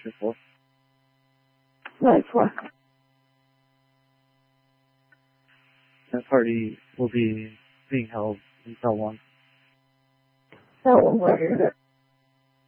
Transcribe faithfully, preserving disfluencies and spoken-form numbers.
registration for? Like what? That party will be being held in cell one. Cell one, where is it?